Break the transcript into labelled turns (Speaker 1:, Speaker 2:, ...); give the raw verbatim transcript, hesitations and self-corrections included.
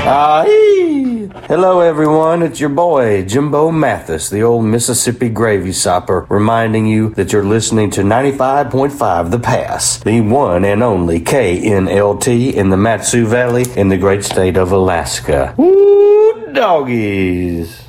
Speaker 1: Aye. Hello, everyone. It's your boy, Jimbo Mathis, the old Mississippi gravy sopper, reminding you that you're listening to ninety-five point five The Pass, the one and only K N L T in the Matsu Valley in the great state of Alaska. Woo, doggies.